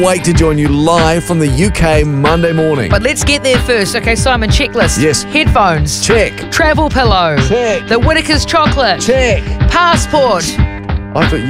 Wait to join you live from the UK Monday morning. But let's get there first. Okay, Simon, checklist. Yes. Headphones. Check. Travel pillow. Check. The Whittaker's chocolate. Check. Passport. I thought